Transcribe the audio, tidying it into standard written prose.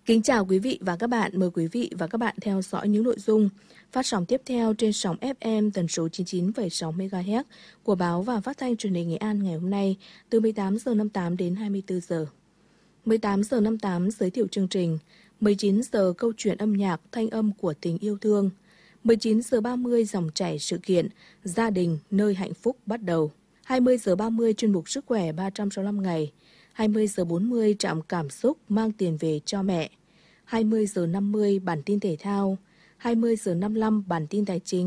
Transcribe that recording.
Kính chào quý vị và các bạn. Mời quý vị và các bạn theo dõi những nội dung phát sóng tiếp theo trên sóng FM tần số 99,6 MHz của báo và phát thanh truyền hình Nghệ An ngày hôm nay từ 18 giờ 58 đến 24 giờ. 18 giờ 58 giới thiệu chương trình, 19 giờ câu chuyện âm nhạc thanh âm của tình yêu thương, 19 giờ 30 dòng chảy sự kiện gia đình nơi hạnh phúc bắt đầu, 20 giờ 30 chuyên mục sức khỏe 365 ngày, 20 giờ 40 trạm cảm xúc mang tiền về cho mẹ, 20 giờ 50 bản tin thể thao, 20 giờ 55 bản tin tài chính,